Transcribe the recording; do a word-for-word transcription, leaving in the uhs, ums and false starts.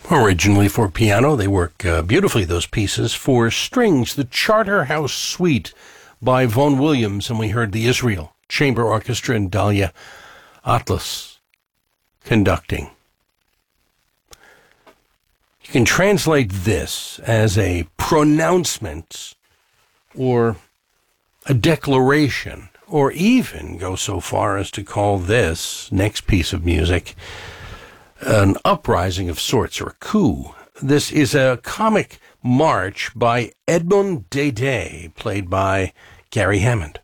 Originally for piano, they work uh, beautifully, those pieces. For strings, the Charterhouse Suite by Vaughan Williams, and we heard the Israel Chamber Orchestra and Dalia Atlas conducting. You can translate this as a pronouncement or a declaration, or even go so far as to call this next piece of music an uprising of sorts, or a coup. This is a comic march by Edmond Dede, played by Gary Hammond.